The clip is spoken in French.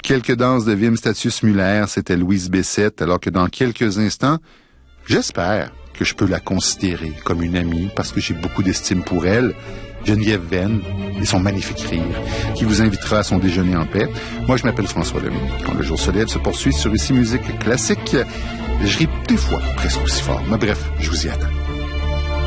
Quelques danses de Wim Statius Müller, c'était Louise Bessette, alors que dans quelques instants, j'espère que je peux la considérer comme une amie parce que j'ai beaucoup d'estime pour elle, Geneviève Venn et son magnifique rire, qui vous invitera à son déjeuner en paix. Moi, je m'appelle François Lemay. Quand le jour se lève se poursuit sur Ici Musique Classique. Je ris des fois presque aussi fort. Mais bref, je vous y attends.